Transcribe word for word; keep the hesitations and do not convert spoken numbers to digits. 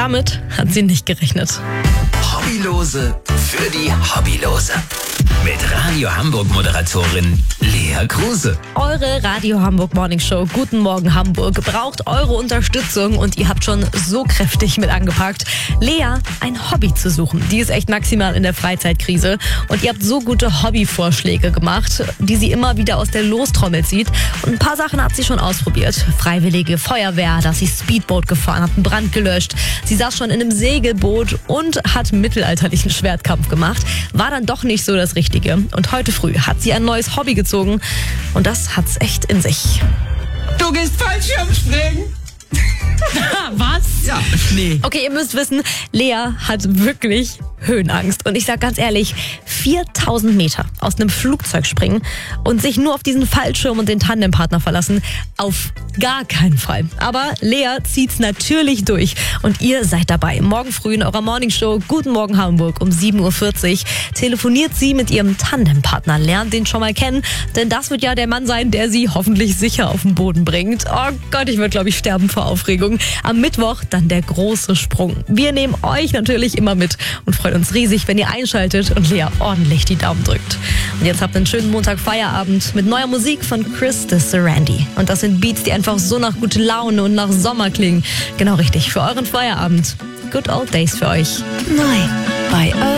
Damit hat sie nicht gerechnet. Hobbylose für die Hobbylose. Mit Radio Hamburg Moderatorin Lea Kruse. Eure Radio Hamburg Morning Show Guten Morgen Hamburg braucht eure Unterstützung und ihr habt schon so kräftig mit angepackt, Lea ein Hobby zu suchen. Die ist echt maximal in der Freizeitkrise und ihr habt so gute Hobbyvorschläge gemacht, die sie immer wieder aus der Lostrommel zieht. Und ein paar Sachen hat sie schon ausprobiert. Freiwillige Feuerwehr, dass sie Speedboot gefahren hat, einen Brand gelöscht. Sie saß schon in einem Segelboot und hat mittelalterlichen Schwertkampf gemacht. War dann doch nicht so das Richtige. Und heute früh hat sie ein neues Hobby gezogen und das hat's echt in sich. Du gehst Fallschirmspringen. Was? Ja, Schnee. Okay, ihr müsst wissen, Lea hat wirklich Höhenangst. Und ich sag ganz ehrlich, viertausend Meter aus einem Flugzeug springen und sich nur auf diesen Fallschirm und den Tandempartner verlassen, auf gar keinen Fall. Aber Lea zieht's natürlich durch und ihr seid dabei. Morgen früh in eurer Morningshow Guten Morgen Hamburg um sieben Uhr vierzig telefoniert sie mit ihrem Tandempartner, lernt den schon mal kennen, denn das wird ja der Mann sein, der sie hoffentlich sicher auf den Boden bringt. Oh Gott, ich würde glaube ich sterben vor Aufregung. Am Mittwoch dann der große Sprung. Wir nehmen euch natürlich immer mit und freuen uns riesig, wenn ihr einschaltet und Lea ordentlich die Daumen drückt. Und jetzt habt einen schönen Montag Feierabend mit neuer Musik von Chris de Sarandi. Und das sind Beats, die einfach so nach gute Laune und nach Sommer klingen. Genau richtig, für euren Feierabend. Good Old Days für euch. Neu bei